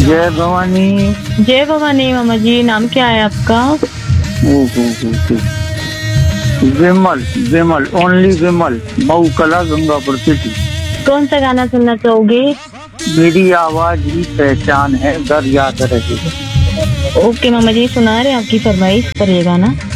जय भवानी। जय भवानी मामा जी, नाम क्या है आपका? हो। विमल, विमल, ओनली विमल, मऊ कला, गंगापुर सिटी। कौन सा गाना सुनना चाहोगे? मेरी आवाज ही पहचान है, घर याद रहेगा। ओके मामा जी, सुना रहे हैं आपकी फरमाइश पर ये गाना।